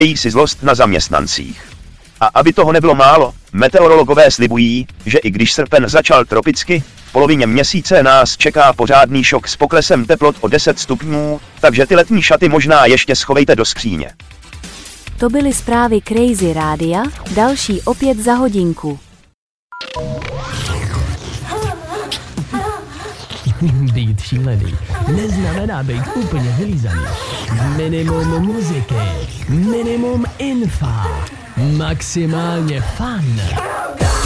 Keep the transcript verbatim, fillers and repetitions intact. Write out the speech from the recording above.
Její si zlost na zaměstnancích. A aby toho nebylo málo, meteorologové slibují, že i když srpen začal tropicky, v polovině měsíce nás čeká pořádný šok s poklesem teplot o deset stupňů, takže ty letní šaty možná ještě schovejte do skříně. To byly zprávy Crazy Rádia, další opět za hodinku. Být šílený neznamená být úplně vylízaný. Minimum muziky, minimum infa, maximálně fun.